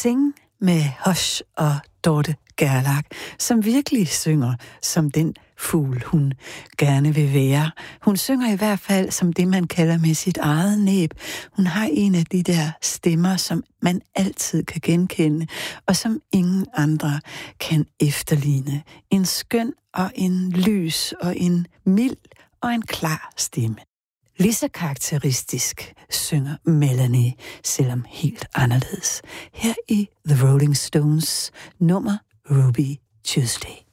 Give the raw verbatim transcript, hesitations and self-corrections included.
Sing med Hush og Dorte Gerlach, som virkelig synger som den fugl, hun gerne vil være. Hun synger i hvert fald som det, man kalder med sit eget næb. Hun har en af de der stemmer, som man altid kan genkende, og som ingen andre kan efterligne. En skøn og en lys og en mild og en klar stemme. Lige så karakteristisk synger Melanie, selvom helt anderledes. Her i The Rolling Stones nummer Ruby Tuesday.